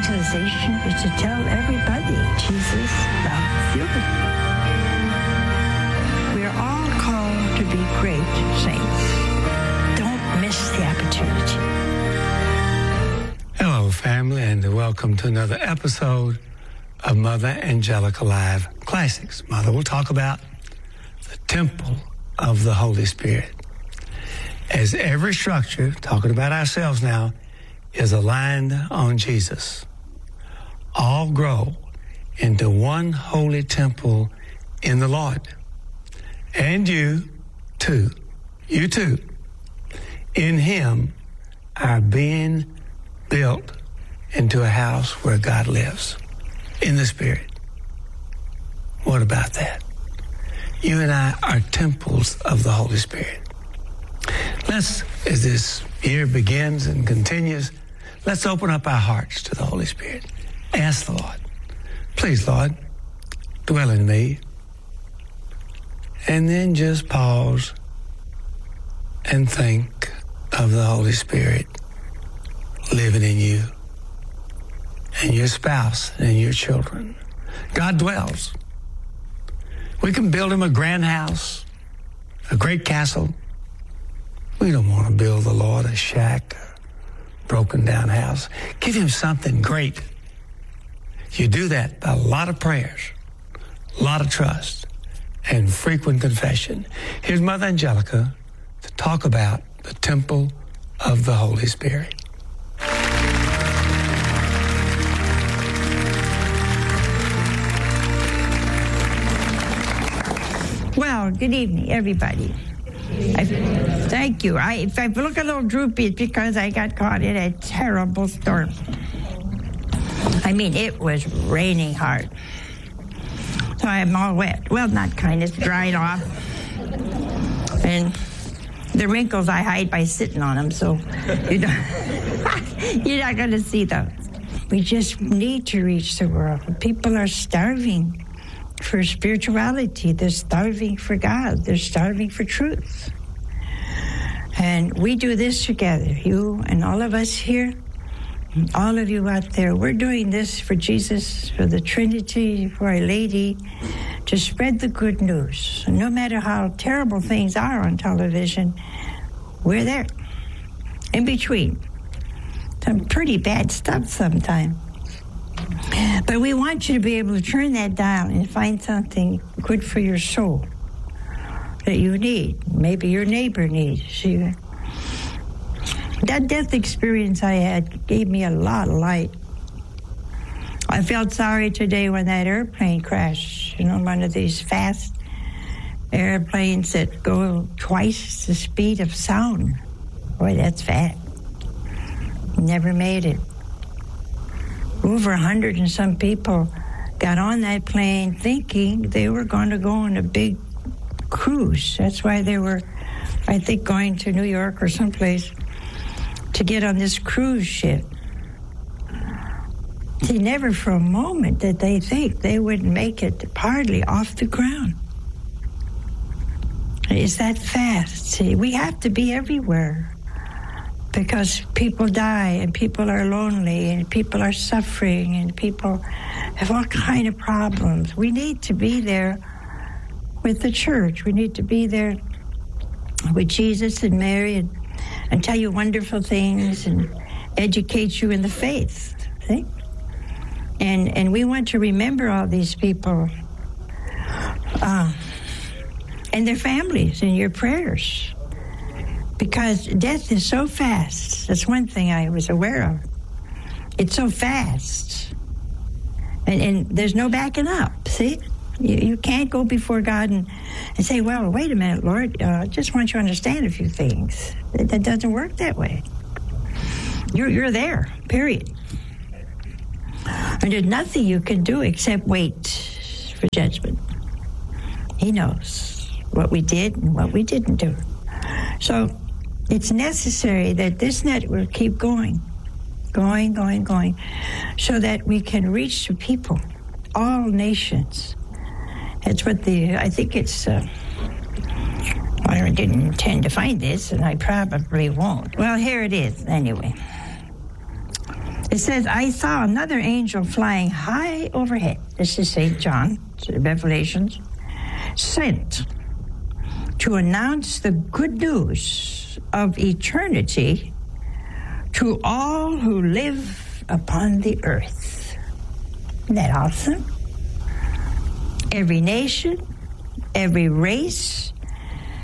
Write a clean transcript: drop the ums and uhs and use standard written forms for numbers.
evangelization is to tell everybody Jesus loves you. We're all called to be great saints. Don't miss the opportunity. Hello, family, and welcome to another episode of Mother Angelica Live Classics. Mother will talk about the temple of the Holy Spirit. As every structure, talking about ourselves now, is aligned on Jesus, all grow into one holy temple in the Lord. And you too, in Him are being built into a house where God lives, in the Spirit. What about that? You and I are temples of the Holy Spirit. Let's, as this year begins and continues, let's open up our hearts to the Holy Spirit. Ask the Lord, please, Lord, dwell in me. And then just pause and think of the Holy Spirit living in you and your spouse and your children. God dwells. We can build Him a grand house, a great castle. We don't want to build the Lord a shack, a broken down house. Give Him something great. You do that by a lot of prayers, a lot of trust, and frequent confession. Here's Mother Angelica to talk about the temple of the Holy Spirit. Well, good evening, everybody. Thank you. If I look a little droopy, it's because I got caught in a terrible storm. I mean, it was raining hard. So I'm all wet. Well, not kind, it's dried off. And the wrinkles I hide by sitting on them, so you're not going to see those. We just need to reach the world. People are starving for spirituality. They're starving for God. They're starving for truth. And we do this together, you and all of us here, and all of you out there. We're doing this for Jesus, for the Trinity, for Our Lady, to spread the good news. And no matter how terrible things are on television, we're there. In between. Some pretty bad stuff sometimes. But we want you to be able to turn that dial and find something good for your soul that you need. Maybe your neighbor needs you. That death experience I had gave me a lot of light. I felt sorry today when that airplane crashed. You know, one of these fast airplanes that go twice the speed of sound. Boy, that's fast. Never made it. Over 100 and some people got on that plane thinking they were going to go on a big cruise. That's why they were, I think, going to New York or someplace to get on this cruise ship. See, never for a moment did they think they wouldn't make it hardly off the ground. It's that fast. See, we have to be everywhere. Because people die, and people are lonely, and people are suffering, and people have all kind of problems. We need to be there with the church. We need to be there with Jesus and Mary and tell you wonderful things and educate you in the faith. See? And we want to remember all these people and their families in your prayers. Because death is so fast. That's one thing I was aware of. It's so fast. And there's no backing up, see? You can't go before God and say, well, wait a minute, Lord, I just want you to understand a few things. That doesn't work that way. You're there, period. And there's nothing you can do except wait for judgment. He knows what we did and what we didn't do. So it's necessary that this network keep going, so that we can reach the people, all nations. That's what I think it's, I didn't intend to find this, and I probably won't. Well, here it is, anyway. It says, I saw another angel flying high overhead. This is St. John, Revelations, sent to announce the good news of eternity to all who live upon the earth. Isn't that awesome? Every nation, every race,